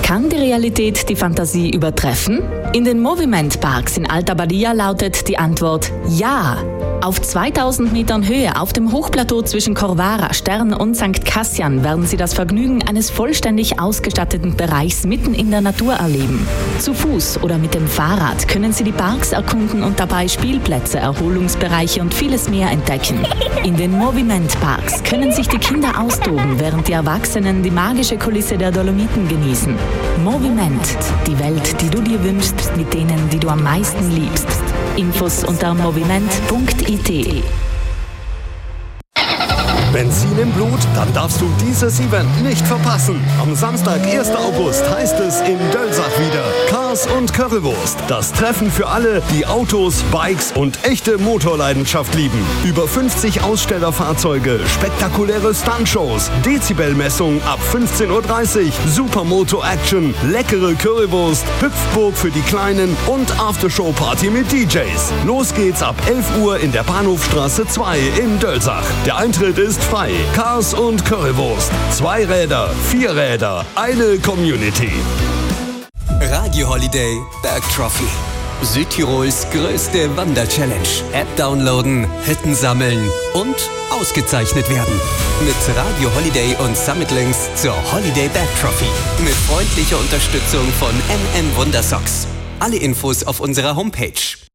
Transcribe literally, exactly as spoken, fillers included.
Kann die Realität die Fantasie übertreffen? In den Moviment Parks in Alta Badia lautet die Antwort ja. Auf zweitausend Metern Höhe auf dem Hochplateau zwischen Corvara, Stern und Sankt Kassian werden Sie das Vergnügen eines vollständig ausgestatteten Bereichs mitten in der Natur erleben. Zu Fuß oder mit dem Fahrrad können Sie die Parks erkunden und dabei Spielplätze, Erholungsbereiche und vieles mehr entdecken. In den Moviment Parks können sich die Kinder austoben, während die Erwachsenen die magische Kulisse der Dolomiten genießen. Moviment, die Welt, die du dir wünschst, mit denen, die du am meisten liebst. Infos unter moviment punkt it. Benzin im Blut? Dann darfst du dieses Event nicht verpassen. Am Samstag, ersten August, heißt es in Dölsach wieder Cars und Currywurst. Das Treffen für alle, die Autos, Bikes und echte Motorleidenschaft lieben. Über fünfzig Ausstellerfahrzeuge, spektakuläre Stuntshows, Dezibelmessung ab fünfzehn Uhr dreißig, Supermoto-Action, leckere Currywurst, Hüpfburg für die Kleinen und Aftershow-Party mit D Js. Los geht's ab elf Uhr in der Bahnhofstraße zwei in Dölsach. Der Eintritt ist frei. Cars und Currywurst. Zwei Räder, vier Räder, eine Community. Radio Holiday Berg Trophy. Südtirols größte Wander-Challenge. App downloaden, Hütten sammeln und ausgezeichnet werden. Mit Radio Holiday und Summit Links zur Holiday Berg Trophy. Mit freundlicher Unterstützung von M M Wundersocks. Alle Infos auf unserer Homepage.